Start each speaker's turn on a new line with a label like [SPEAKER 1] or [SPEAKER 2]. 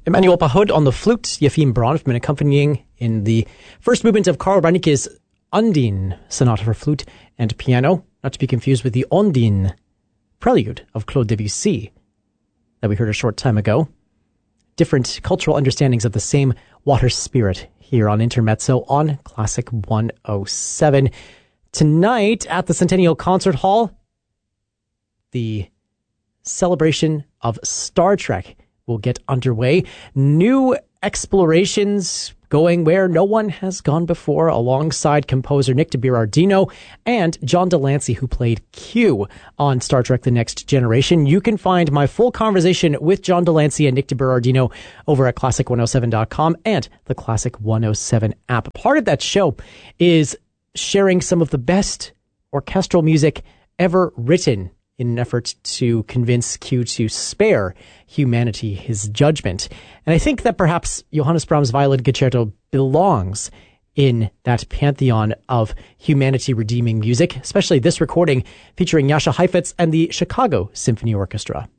[SPEAKER 1] Emmanuel Pahud on the flute, Yefim Bronfman accompanying in the first movement of Karl Reinicke's Undine Sonata for flute and piano, not to be confused with the Ondine prelude of Claude Debussy that we heard a short time ago. Different cultural understandings of the same water spirit here on Intermezzo on Classic 107. Tonight at the Centennial Concert Hall, the celebration of Star Trek will get underway. New explorations going where no one has gone before, alongside composer Nick de Berardino and John Delancey, who played Q on Star Trek The Next Generation. You can find my full conversation with John Delancey and Nick de Berardino over at classic107.com and the Classic 107 app. Part of that show is sharing some of the best orchestral music ever written in an effort to convince Q to spare humanity his judgment. And I think that perhaps Johannes Brahms' Violin Concerto belongs in that pantheon of humanity-redeeming music, especially this recording featuring Jascha Heifetz and the Chicago Symphony Orchestra.